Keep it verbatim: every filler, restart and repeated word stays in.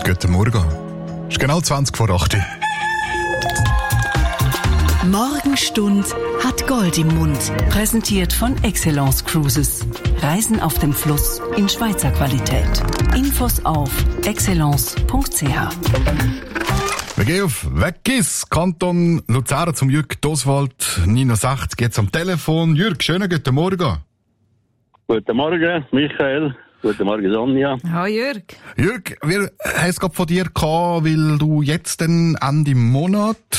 Guten Morgen. Es ist genau zwanzig vor acht. Morgenstund hat Gold im Mund. Präsentiert von Excellence Cruises. Reisen auf dem Fluss in Schweizer Qualität. Infos auf excellence punkt c h. Wir gehen auf Weggis, Kanton Luzern, zum Jürg Doswald, neunundsechzig, jetzt am Telefon. Jürg, schönen guten Morgen. Guten Morgen, Michael. Guten Morgen, Sonja. Hallo, Jürg. Jürg, wir haben es gerade von dir gehabt, weil du jetzt dann Ende Monat